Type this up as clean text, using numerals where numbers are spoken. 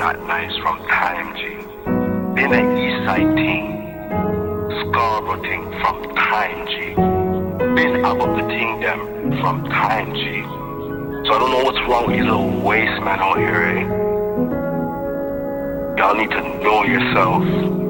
not nice from time, G. Been an east side team, Scarborough team from time, G. Been above the team them from time, G. So I don't know what's wrong with these little waste men out here, eh? Y'all need to know yourself.